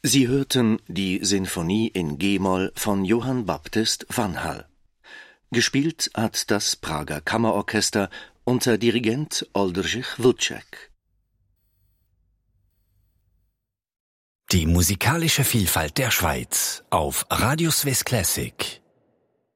Sie hörten die Sinfonie in G-Moll von Johann Baptist Vanhal. Gespielt hat das Prager Kammerorchester unter Dirigent Oldřich Vlček. Die musikalische Vielfalt der Schweiz auf Radio Swiss Classic.